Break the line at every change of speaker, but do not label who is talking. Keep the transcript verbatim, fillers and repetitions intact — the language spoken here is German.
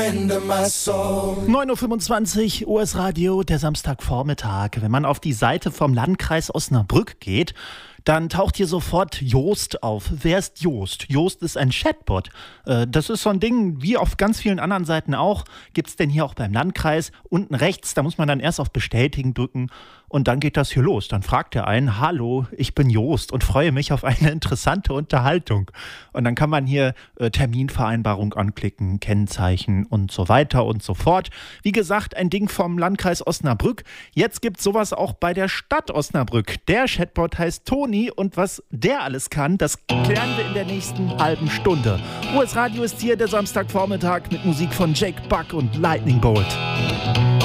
neun Uhr fünfundzwanzig, U S Radio, der Samstagvormittag. Wenn man auf die Seite vom Landkreis Osnabrück geht, dann taucht hier sofort Joost auf. Wer ist Joost? Joost ist ein Chatbot. Äh, das ist so ein Ding, wie auf ganz vielen anderen Seiten auch. Gibt es denn hier auch beim Landkreis. Unten rechts, da muss man dann erst auf Bestätigen drücken und dann geht das hier los. Dann fragt er einen, hallo, ich bin Joost und freue mich auf eine interessante Unterhaltung. Und dann kann man hier äh, Terminvereinbarung anklicken, Kennzeichen und so weiter und so fort. Wie gesagt, ein Ding vom Landkreis Osnabrück. Jetzt gibt es sowas auch bei der Stadt Osnabrück. Der Chatbot heißt Toni und was der alles kann, das klären wir in der nächsten halben Stunde. U S Radio ist hier, der Samstagvormittag mit Musik von Jake Buck und Lightning Bolt.